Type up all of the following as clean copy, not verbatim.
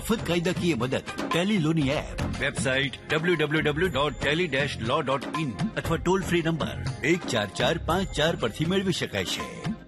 મફત કાયદાકીય મદદ ટેલી લોની એપ, વેબસાઇટ www.tele-law.in અથવા ટોલ ફ્રી નંબર 14454 પરથી મેળવી શકાય છે.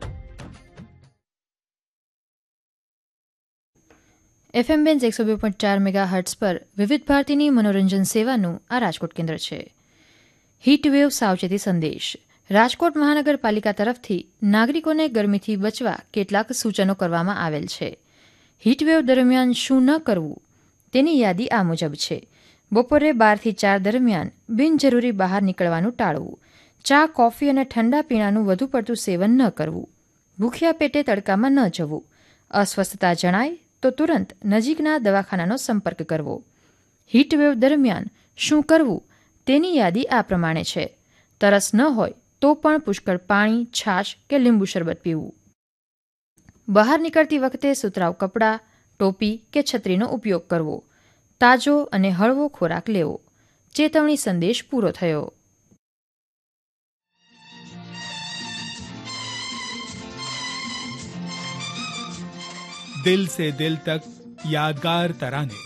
FM બેન્ડ 102.4 મેગાહર્ટ્ઝ પર વિવિધ ભારતીની મનોરંજન સેવાનું આ રાજકોટ કેન્દ્ર છે. હીટવેવ સાવચેતી સંદેશ. રાજકોટ મહાનગરપાલિકા તરફથી નાગરિકોને ગરમીથી બચવા કેટલાક સૂચનો કરવામાં આવેલ છે. હીટવેવ દરમિયાન શું ન કરવું તેની યાદી આ મુજબ છે. બપોરે 12 થી 4 દરમિયાન બિનજરૂરી બહાર નીકળવાનું ટાળવું. ચા, કોફી અને ઠંડા પીણાનું વધુ પડતું સેવન ન કરવું. ભૂખ્યા પેટે તડકામાં ન જવું. અસ્વસ્થતા જણાય તો તુરંત નજીકના દવાખાનાનો સંપર્ક કરવો. હીટવેવ દરમિયાન શું કરવું તેની યાદી આ પ્રમાણે છે. તરસ ન હોય તો પણ પુષ્કળ પાણી, છાશ કે લીંબુ શરબત પીવું. બહાર નીકળતી વખતે સુતરાઉ કપડાં, ટોપી કે છત્રીનો ઉપયોગ કરવો. તાજો અને હળવો ખોરાક લેવો. ચેતવણી સંદેશ પૂરો થયો. દિલ સે દિલ તક યાદગાર તરાને.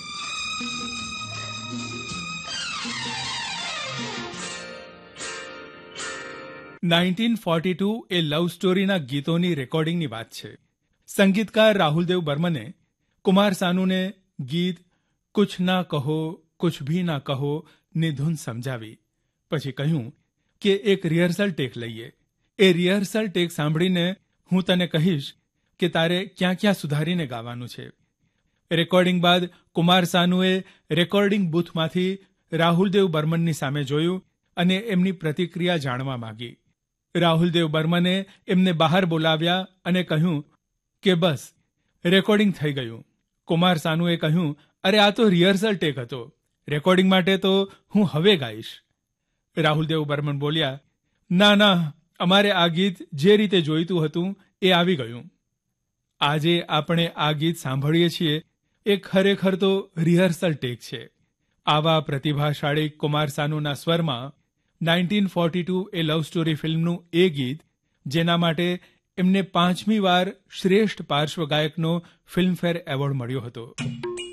(1942) એ લવ સ્ટોરીના ગીતોની રેકોર્ડિંગની વાત છે. સંગીતકાર રાહુલદેવ બર્મને કુમાર સાનુને ગીત કુછ ના કહો કુછ ભી ના કહો ની ધૂન સમજાવી. પછી કહ્યું કે એક રિહર્સલ ટેક લઈએ. એ રિહર્સલ ટેક સાંભળીને હું તને કહીશ કે તારે ક્યાં ક્યાં સુધારીને ગાવાનું છે. રેકોર્ડિંગ બાદ કુમાર સાનુએ રેકોર્ડિંગ બૂથમાંથી રાહુલદેવ બર્મનની સામે જોયું અને એમની પ્રતિક્રિયા જાણવા માંગી. રાહુલદેવ બર્મને એમને બહાર બોલાવ્યા અને કહ્યું કે બસ રેકોર્ડિંગ થઈ ગયું. કુમાર સાનુએ કહ્યું, અરે આ તો રિહર્સલ ટેક હતો, રેકોર્ડિંગ માટે તો હું હવે ગાઈશ. રાહુલદેવ બર્મન બોલ્યા, ના ના, અમારે આ ગીત જે રીતે જોઈતું હતું એ આવી ગયું. આજે આપણે આ ગીત સાંભળીએ છીએ એ ખરેખર તો રિહર્સલ ટેક છે. આવા પ્રતિભાશાળી કુમાર સાનુના સ્વરમાં 1942 એ લવ સ્ટોરી ફિલ્મનું એ ગીત, જેના માટે એમને 5મી વાર શ્રેષ્ઠ પાર્શ્વગાયકનો ફિલ્મફેર એવોર્ડ મળ્યો હતો.